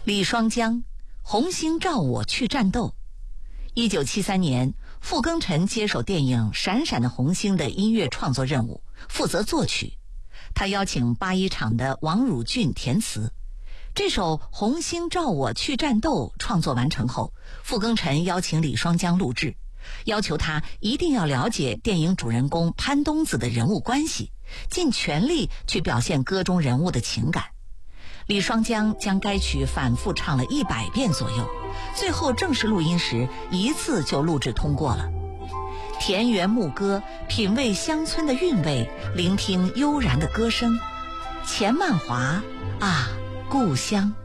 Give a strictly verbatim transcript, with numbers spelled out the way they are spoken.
李双江，红星照我去战斗。一九七三年，傅庚辰接手电影《闪闪的红星》的音乐创作任务，负责作曲。他邀请八一厂的王汝俊填词。这首《红星照我去战斗》创作完成后，傅庚辰邀请李双江录制，要求他一定要了解电影主人公潘冬子的人物关系，尽全力去表现歌中人物的情感。李双江将该曲反复唱了一百遍左右，最后正式录音时一次就录制通过了。田园牧歌，品味乡村的韵味，聆听悠然的歌声。钱曼华啊，故乡。